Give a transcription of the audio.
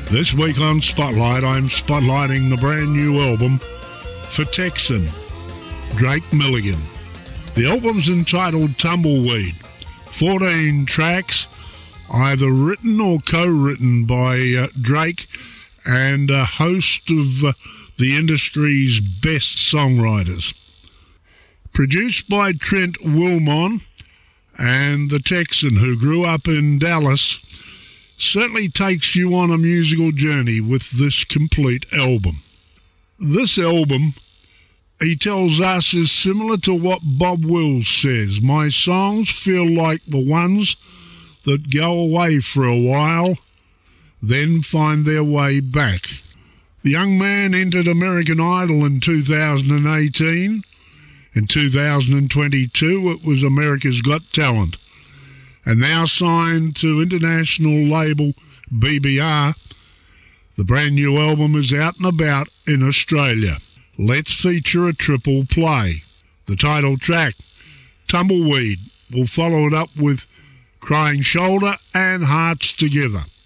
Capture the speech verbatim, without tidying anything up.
This week on Spotlight, I'm spotlighting the brand new album for Texan, Drake Milligan. The album's entitled Tumbleweed. fourteen tracks, either written or co-written by uh, Drake and a host of uh, the industry's best songwriters. Produced by Trent Wilmon and the Texan, who grew up in Dallas, certainly takes you on a musical journey with this complete album. This album, he tells us, is similar to what Bob Wills says. My songs feel like the ones that go away for a while, then find their way back. The young man entered American Idol in two thousand eighteen. In two thousand twenty-two, it was America's Got Talent. And now signed to international label B B R, the brand new album is out and about in Australia. Let's feature a triple play. The title track, Tumbleweed, will follow it up with Crying Shoulder and Hearts Together.